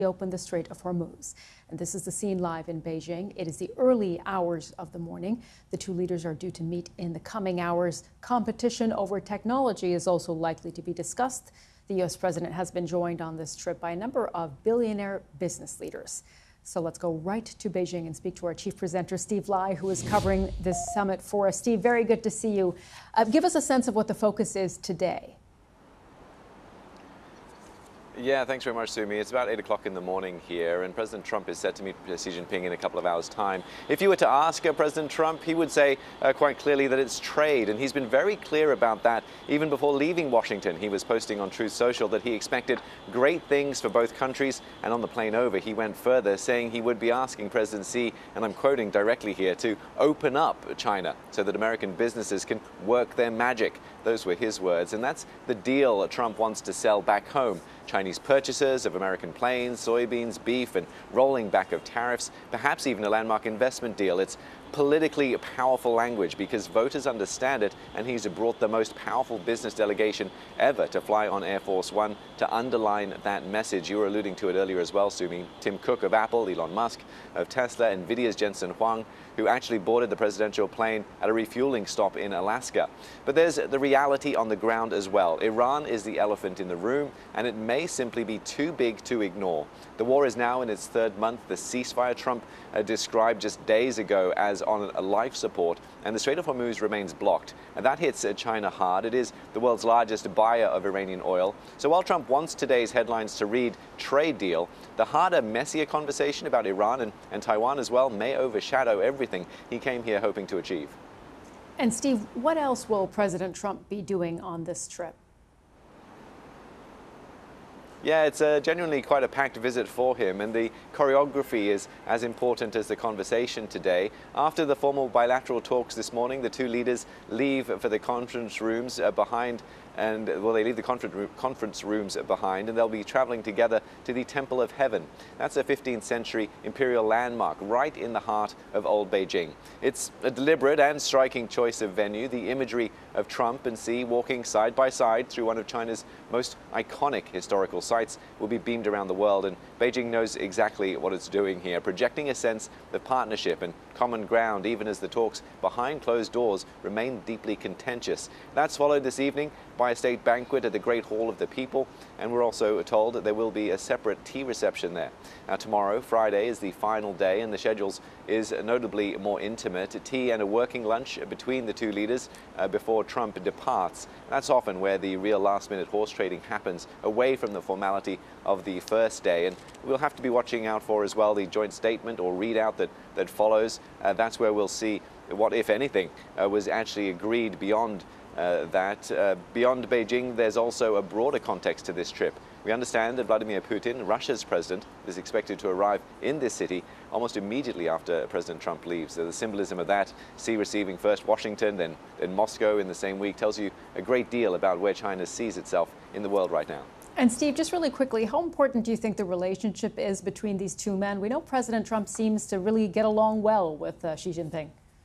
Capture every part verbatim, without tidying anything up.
open the Strait of Hormuz. And this is the scene live in Beijing. It is the early hours of the morning. The two leaders are due to meet in the coming hours. Competition over technology is also likely to be discussed. The U S president has been joined on this trip by a number of billionaire business leaders. So let's go right to Beijing and speak to our chief presenter, Steve Lai, who is covering this summit for us. Steve, very good to see you. Uh, give us a sense of what the focus is today. Yeah, thanks very much, Sumi. It's about eight o'clock in the morning here, and President Trump is set to meet Xi Jinping in a couple of hours' time. If you were to ask uh, President Trump, he would say uh, quite clearly that it's trade, and he's been very clear about that. Even before leaving Washington, he was posting on Truth Social that he expected great things for both countries, and on the plane over, he went further, saying he would be asking President Xi, and I'm quoting directly here, to open up China so that American businesses can work their magic. Those were his words, and that's the deal Trump wants to sell back home. Chinese purchases of American planes, soybeans, beef, and rolling back of tariffs, perhaps even a landmark investment deal. It's politically powerful language because voters understand it, and he's brought the most powerful business delegation ever to fly on Air Force One to underline that message. You were alluding to it earlier as well, Sumi. Tim Cook of Apple, Elon Musk of Tesla, NVIDIA's Jensen Huang, who actually boarded the presidential plane at a refueling stop in Alaska. But there's the reality on the ground as well. Iran is the elephant in the room, and it may simply be too big to ignore. The war is now in its third month. The ceasefire Trump uh, described just days ago as on a life support, and the Strait of Hormuz remains blocked. And that hits uh, China hard. It is the world's largest buyer of Iranian oil. So while Trump wants today's headlines to read trade deal, the harder, messier conversation about Iran and, and Taiwan as well may overshadow everything he came here hoping to achieve. And Steve, what else will President Trump be doing on this trip? Yeah, it's uh, genuinely quite a packed visit for him, and the choreography is as important as the conversation today. After the formal bilateral talks this morning, the two leaders leave for the conference rooms uh, behind, and well, they leave the conference conference rooms behind, and they'll be traveling together to the Temple of Heaven. That's a fifteenth century imperial landmark right in the heart of old Beijing. It's a deliberate and striking choice of venue. The imagery of Trump and Xi walking side by side through one of China's most iconic historical sites will be beamed around the world, and Beijing knows exactly what it's doing here, projecting a sense of partnership and common ground, even as the talks behind closed doors remain deeply contentious. That's followed this evening by a state banquet at the Great Hall of the People, and we're also told that there will be a separate tea reception there. Now tomorrow, Friday, is the final day, and the schedule is notably more intimate. A tea and a working lunch between the two leaders uh, before Trump departs. That's often where the real last-minute horse trading happens, away from the formality of the first day. And we'll have to be watching out for as well the joint statement or readout that, that follows. Uh, that's where we'll see what, if anything, uh, was actually agreed beyond uh, that. Uh, beyond Beijing, there's also a broader context to this trip. We understand that Vladimir Putin, Russia's president, is expected to arrive in this city almost immediately after President Trump leaves. So the symbolism of that, Xi receiving first Washington, then, then Moscow in the same week, tells you a great deal about where China sees itself in the world right now. And Steve, just really quickly, how important do you think the relationship is between these two men? We know President Trump seems to really get along well with uh, Xi Jinping.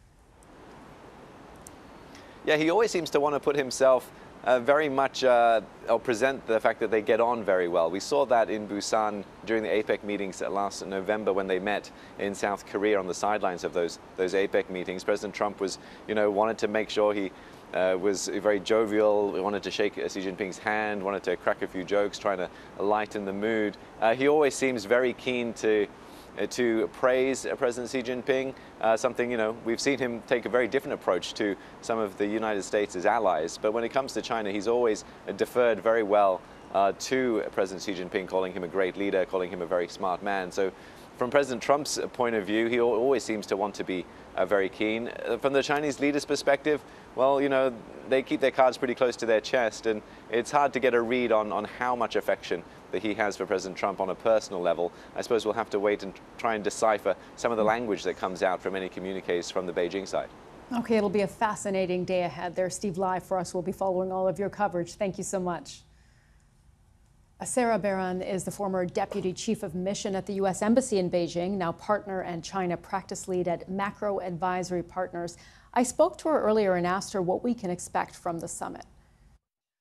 Yeah, he always seems to want to put himself Uh, very much uh, or present the fact that they get on very well. We saw that in Busan during the APEC meetings last November when they met in South Korea on the sidelines of those those APEC meetings. President Trump was, you know, wanted to make sure he uh, was very jovial, wanted to shake Xi Jinping's hand, wanted to crack a few jokes, trying to lighten the mood. Uh, he always seems very keen to to praise President Xi Jinping, uh, something, you know, we've seen him take a very different approach to some of the United States as allies. But when it comes to China, he's always deferred very well uh, to President Xi Jinping, calling him a great leader, calling him a very smart man. So from President Trump's point of view, he always seems to want to be uh, very keen. Uh, from the Chinese leader's perspective, well, you know, they keep their cards pretty close to their chest, and it's hard to get a read on, on how much affection that he has for President Trump on a personal level. I suppose we'll have to wait and try and decipher some of the language that comes out from any communiques from the Beijing side. Okay, it'll be a fascinating day ahead there. Steve Lai for us will be following all of your coverage. Thank you so much. Sarah Baron is the former Deputy Chief of Mission at the U S Embassy in Beijing, now partner and China practice lead at Macro Advisory Partners. I spoke to her earlier and asked her what we can expect from the summit.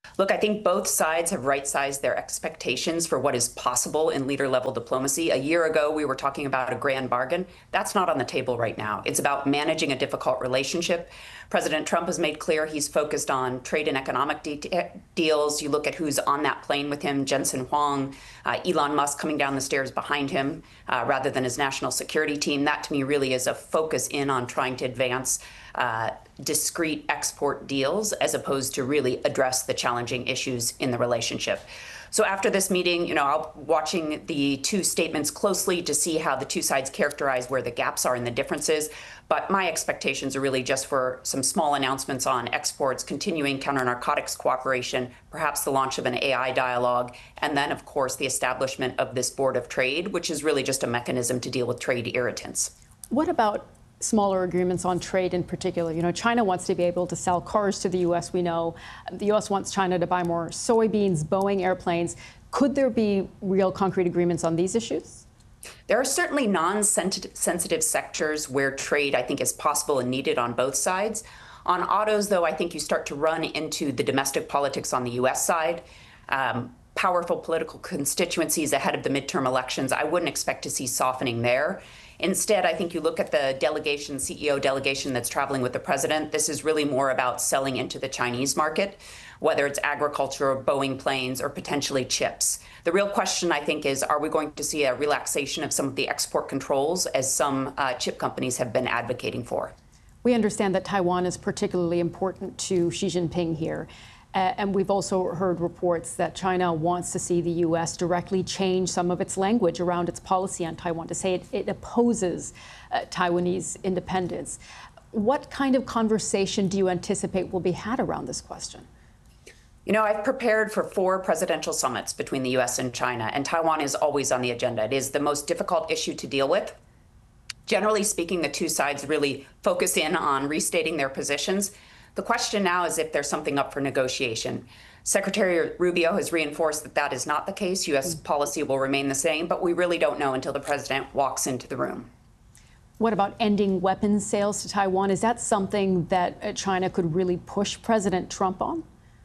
Look, I think both sides have right-sized their expectations for what is possible in leader-level diplomacy. A year ago, we were talking about a grand bargain. That's not on the table right now. It's about managing a difficult relationship. President Trump has made clear he's focused on trade and economic de deals. You look at who's on that plane with him, Jensen Huang, uh, Elon Musk coming down the stairs behind him, uh, rather than his national security team. That, to me, really is a focus in on trying to advance uh, discrete export deals as opposed to really address the challenging issues in the relationship. So after this meeting, you know, I'll be watching the two statements closely to see how the two sides characterize where the gaps are and the differences. But my expectations are really just for some small announcements on exports, continuing counter-narcotics cooperation, perhaps the launch of an A I dialogue, and then, of course, the establishment of this Board of Trade, which is really just a mechanism to deal with trade irritants. What about smaller agreements on trade in particular? You know, China wants to be able to sell cars to the U S, we know. The U S wants China to buy more soybeans, Boeing airplanes. Could there be real concrete agreements on these issues? There are certainly non-sensitive sectors where trade, I think, is possible and needed on both sides. On autos, though, I think you start to run into the domestic politics on the U S side. Um, powerful political constituencies ahead of the midterm elections. I wouldn't expect to see softening there. Instead, I think you look at the delegation, C E O delegation that's traveling with the president. This is really more about selling into the Chinese market, whether it's agriculture or Boeing planes or potentially chips. The real question, I think, is are we going to see a relaxation of some of the export controls as some uh, chip companies have been advocating for? We understand that Taiwan is particularly important to Xi Jinping here. Uh, and we've also heard reports that China wants to see the U S directly change some of its language around its policy on Taiwan, to say it, it opposes uh, Taiwanese independence. What kind of conversation do you anticipate will be had around this question? You know, I've prepared for four presidential summits between the U S and China, and Taiwan is always on the agenda. It is the most difficult issue to deal with. Generally speaking, the two sides really focus in on restating their positions. The question now is if there's something up for negotiation. Secretary Rubio has reinforced that that is not the case. U S policy will remain the same, but we really don't know until the president walks into the room. What about ending weapons sales to Taiwan? Is that something that China could really push President Trump on?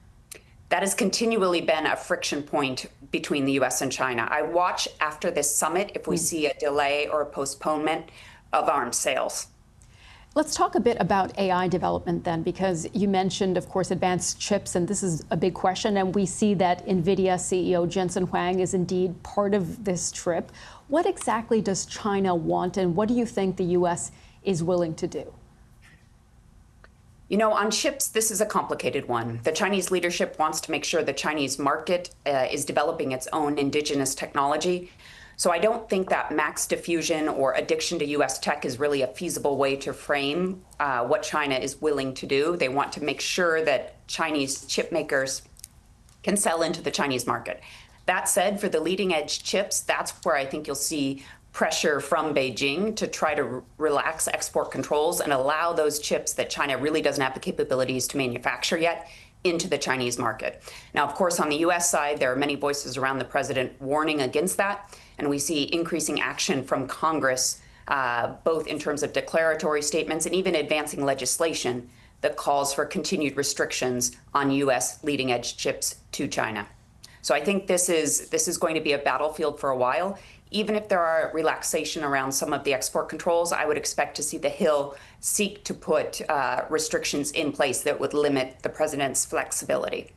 That has continually been a friction point between the U S and China. I watch after this summit if we see a delay or a postponement of arms sales. Let's talk a bit about A I development then, because you mentioned, of course, advanced chips, and this is a big question. And we see that NVIDIA C E O Jensen Huang is indeed part of this trip. What exactly does China want, and what do you think the U S is willing to do? You know, on chips, this is a complicated one. The Chinese leadership wants to make sure the Chinese market uh, is developing its own indigenous technology. So I don't think that max diffusion or addiction to U S tech is really a feasible way to frame uh, what China is willing to do. They want to make sure that Chinese chip makers can sell into the Chinese market. That said, for the leading edge chips, that's where I think you'll see pressure from Beijing to try to re relax export controls and allow those chips that China really doesn't have the capabilities to manufacture yet into the Chinese market. Now, of course, on the U S side, there are many voices around the president warning against that. And we see increasing action from Congress, uh, both in terms of declaratory statements and even advancing legislation that calls for continued restrictions on U S leading edge chips to China. So I think this is, this is going to be a battlefield for a while. Even if there are relaxation around some of the export controls, I would expect to see the Hill seek to put uh, restrictions in place that would limit the president's flexibility.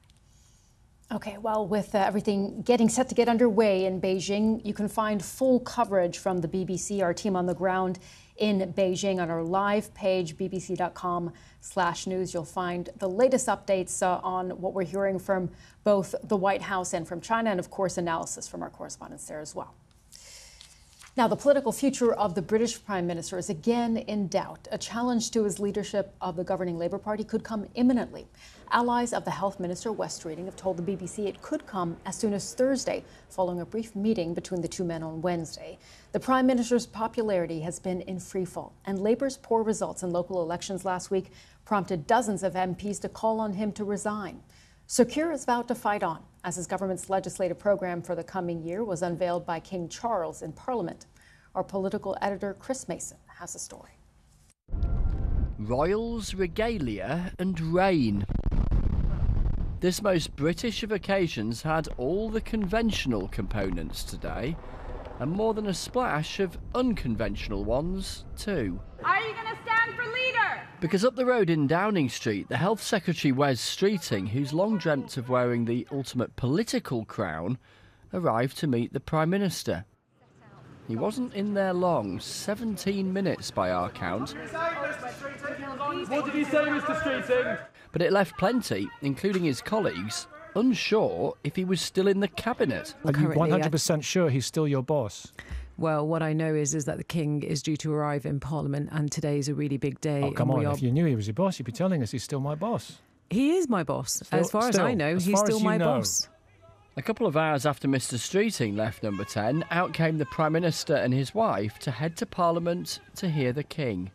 Okay, well, with uh, everything getting set to get underway in Beijing, you can find full coverage from the B B C, our team on the ground in Beijing, on our live page, b b c dot com slash news. You'll find the latest updates uh, on what we're hearing from both the White House and from China, and of course, analysis from our correspondents there as well. Now, the political future of the British Prime Minister is again in doubt. A challenge to his leadership of the governing Labour Party could come imminently. Allies of the Health Minister, Wes Streeting, have told the B B C it could come as soon as Thursday, following a brief meeting between the two men on Wednesday. The Prime Minister's popularity has been in freefall, and Labour's poor results in local elections last week prompted dozens of M Ps to call on him to resign. Sir Keir is vowed to fight on, as his government's legislative program for the coming year was unveiled by King Charles in Parliament. Our political editor, Chris Mason, has a story. Royals, regalia and rain. This most British of occasions had all the conventional components today, and more than a splash of unconventional ones too. Are you going to stand for leader? Because up the road in Downing Street, the Health Secretary Wes Streeting, who's long dreamt of wearing the ultimate political crown, arrived to meet the Prime Minister. He wasn't in there long, seventeen minutes by our count. What did he say, Mister Streeting? But it left plenty, including his colleagues, unsure if he was still in the cabinet. Are you one hundred percent sure he's still your boss? Well, what I know is is that the King is due to arrive in Parliament, and today is a really big day. Oh, come on. Are... If you knew he was your boss, you'd be telling us he's still my boss. He is my boss. Still, as far still, as I know, as he's still my know. boss. A couple of hours after Mister Streeting left Number ten, out came the Prime Minister and his wife to head to Parliament to hear the King.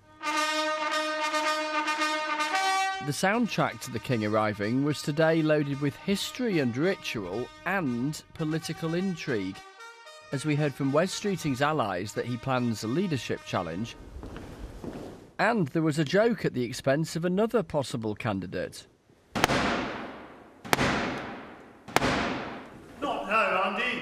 The soundtrack to the King arriving was today loaded with history and ritual and political intrigue. As we heard from Wes Streeting's allies that he plans a leadership challenge, and there was a joke at the expense of another possible candidate. Not now, Andy.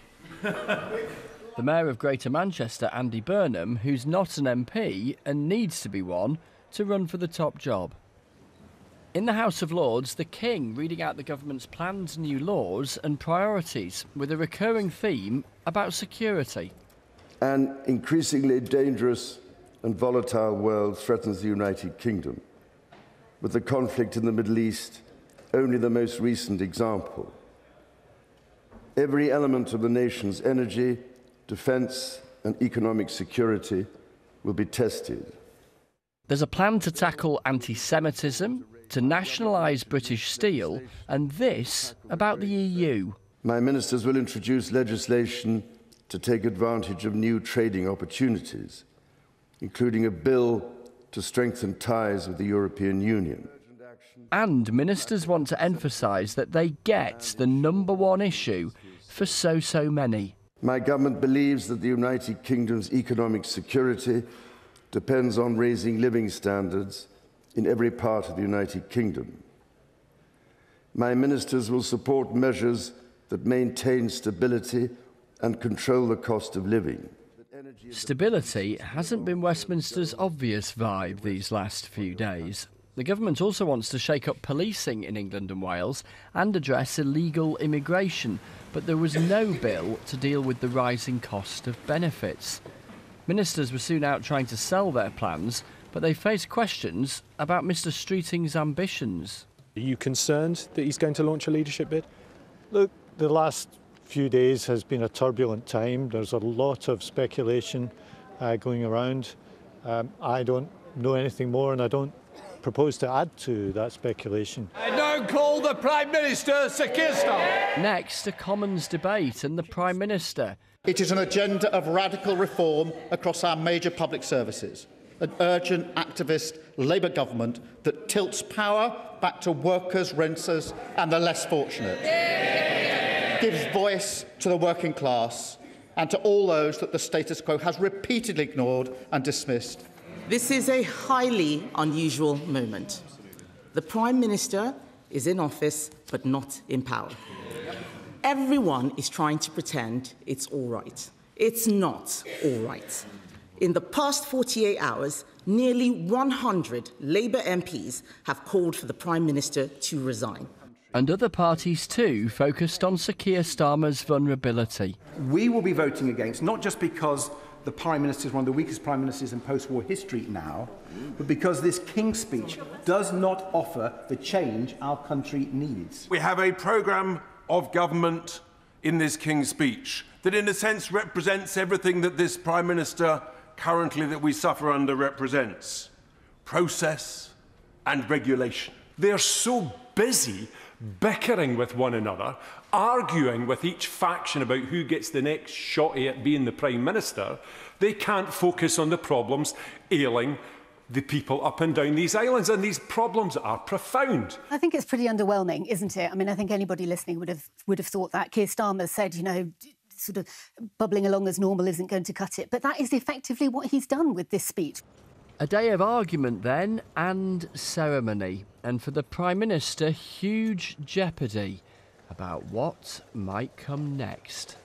The Mayor of Greater Manchester, Andy Burnham, who's not an M P and needs to be one to run for the top job. In the House of Lords, the King reading out the government's planned new laws and priorities, with a recurring theme about security. An increasingly dangerous and volatile world threatens the United Kingdom, with the conflict in the Middle East only the most recent example. Every element of the nation's energy, defence and economic security will be tested. There's a plan to tackle anti-Semitism, to nationalise British steel, and this about the E U. My ministers will introduce legislation to take advantage of new trading opportunities, including a bill to strengthen ties with the European Union. And ministers want to emphasise that they get the number one issue for so, so many. My government believes that the United Kingdom's economic security depends on raising living standards in every part of the United Kingdom. My ministers will support measures that maintain stability and control the cost of living. Stability hasn't been Westminster's obvious vibe these last few days. The government also wants to shake up policing in England and Wales and address illegal immigration, but there was no bill to deal with the rising cost of benefits. Ministers were soon out trying to sell their plans, but they faced questions about Mister Streeting's ambitions. Are you concerned that he's going to launch a leadership bid? Look, the last few days has been a turbulent time. There's a lot of speculation uh, going around. Um, I don't know anything more, and I don't propose to add to that speculation. And don't call the Prime Minister Sir Keir Starmer. Next, a Commons debate and the Prime Minister. It is an agenda of radical reform across our major public services. An urgent activist Labour government that tilts power back to workers, renters and the less fortunate. Gives voice to the working class and to all those that the status quo has repeatedly ignored and dismissed. This is a highly unusual moment. The Prime Minister is in office but not in power. Everyone is trying to pretend it's all right. It's not all right. In the past forty-eight hours, nearly one hundred Labour M Ps have called for the Prime Minister to resign. And other parties too focused on Sir Keir Starmer's vulnerability. We will be voting against, not just because the Prime Minister is one of the weakest Prime Ministers in post-war history now, but because this King's speech does not offer the change our country needs. We have a programme of government in this King's speech that in a sense represents everything that this Prime Minister currently that we suffer under represents. Process and regulation. They're so busy bickering with one another, arguing with each faction about who gets the next shotty at being the Prime Minister, they can't focus on the problems ailing the people up and down these islands, and these problems are profound. I think it's pretty underwhelming, isn't it? I mean, I think anybody listening would have would have thought that. Keir Starmer said, you know, sort of bubbling along as normal isn't going to cut it, but that is effectively what he's done with this speech. A day of argument then, and ceremony, and for the Prime Minister, huge jeopardy about what might come next.